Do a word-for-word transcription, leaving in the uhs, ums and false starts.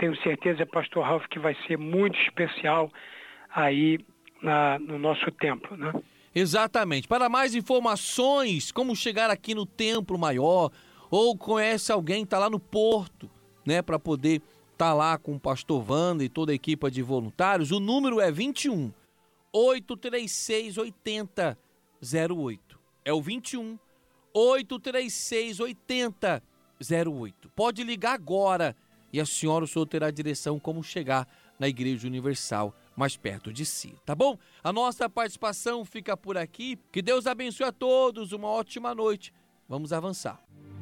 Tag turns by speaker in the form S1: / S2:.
S1: tenho certeza, pastor Ralph, que vai ser muito especial aí na, no nosso templo, né?
S2: Exatamente. Para mais informações, como chegar aqui no Templo Maior, ou conhece alguém que está lá no Porto, né, para poder estar tá lá com o pastor Wanda e toda a equipe de voluntários, o número é vinte e um, oito três seis, oitenta zero oito. É o vinte e um, oito três seis, oitenta zero oito. Pode ligar agora e a senhora, o senhor terá direção como chegar na Igreja Universal mais perto de si, tá bom? A nossa participação fica por aqui. Que Deus abençoe a todos, uma ótima noite. Vamos avançar.